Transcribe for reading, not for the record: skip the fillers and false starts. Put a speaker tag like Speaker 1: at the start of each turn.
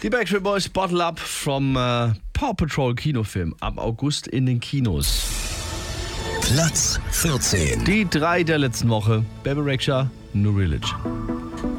Speaker 1: Die Backstreet Boys Bottle Up vom Paw Patrol Kinofilm ab August in den Kinos.
Speaker 2: Platz 14.
Speaker 1: Die 3 der letzten Woche. Bebe Rexha, New Religion.